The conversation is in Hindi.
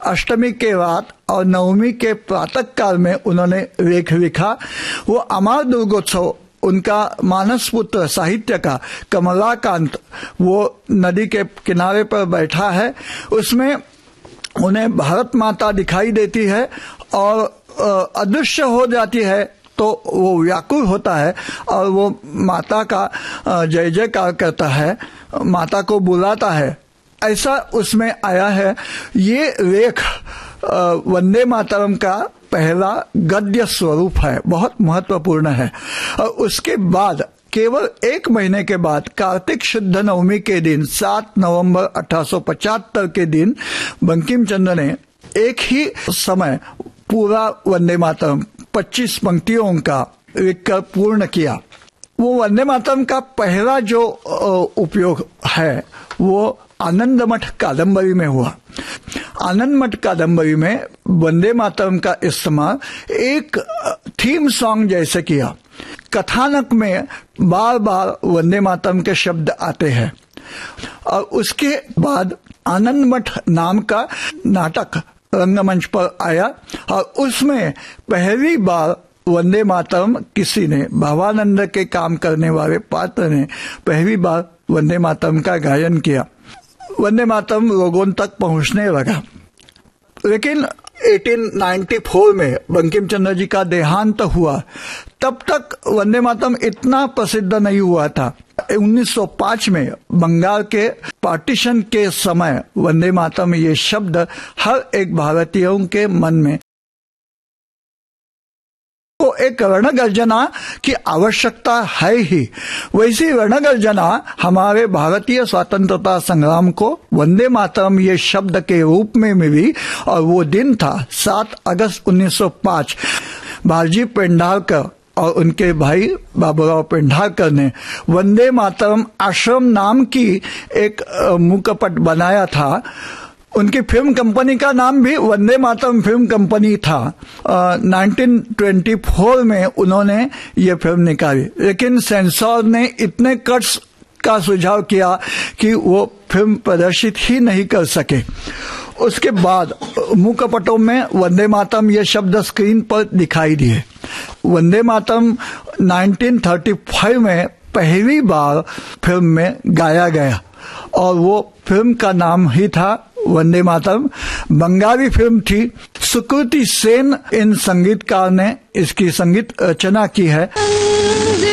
अष्टमी के रात और नवमी के प्रातः काल में उन्होंने लेख लिखा। वो अमर दुर्गोत्सव उनका मानस पुत्र साहित्य का कमलाकांत वो नदी के किनारे पर बैठा है, उसमें उन्हें भारत माता दिखाई देती है और अदृश्य हो जाती है तो वो व्याकुल होता है और वो माता का जय जयकार करता है, माता को बुलाता है, ऐसा उसमें आया है। ये लेख वंदे मातरम का पहला गद्य स्वरूप है, बहुत महत्वपूर्ण है। और उसके बाद केवल 1 महीने के बाद कार्तिक शुद्ध नवमी के दिन 7 नवंबर 1875 के दिन बंकिम चंद्र ने एक ही समय पूरा वंदे मातरम 25 पंक्तियों का लिखकर पूर्ण किया। वो वंदे मातरम का पहला जो उपयोग है वो आनंदमठ कादम्बरी में हुआ। आनंदमठ कादम्बरी में वंदे मातरम का इस्तेमाल एक थीम सॉन्ग जैसे किया। कथानक में बार बार वंदे मातरम के शब्द आते हैं और उसके बाद आनंदमठ नाम का नाटक रंगमंच पर आया और उसमें पहली बार वंदे मातरम किसी ने, भावानंद के काम करने वाले पात्र ने पहली बार वंदे मातरम का गायन किया। वंदे मातरम लोगों तक पहुंचने लगा। लेकिन 1894 में बंकिम चंद्र जी का देहांत हुआ, तब तक वंदे मातरम इतना प्रसिद्ध नहीं हुआ था। 1905 में बंगाल के पार्टीशन के समय वंदे मातरम ये शब्द हर एक भारतीयों के मन में तो एक रणगर्जना की आवश्यकता है ही। वैसी रणगर्जना हमारे भारतीय स्वतंत्रता संग्राम को वंदे मातरम ये शब्द के रूप में मिली और वो दिन था 7 अगस्त 1905। बालजी पेंढारकर और उनके भाई बाबूराव पेंढारकर ने वंदे मातरम आश्रम नाम की एक मुखपट बनाया था। उनकी फिल्म कंपनी का नाम भी वंदे मातरम फिल्म कंपनी था। 1924 में उन्होंने ये फिल्म निकाली, लेकिन सेंसर ने इतने कट्स का सुझाव किया कि वो फिल्म प्रदर्शित ही नहीं कर सके। उसके बाद मुखपटों में वंदे मातरम ये शब्द स्क्रीन पर दिखाई दिए। वंदे मातरम 1935 में पहली बार फिल्म में गाया गया और वो फिल्म का नाम ही था वंदे मातरम। बंगाली फिल्म थी। सुकृति सेन इन संगीतकार ने इसकी संगीत रचना की है।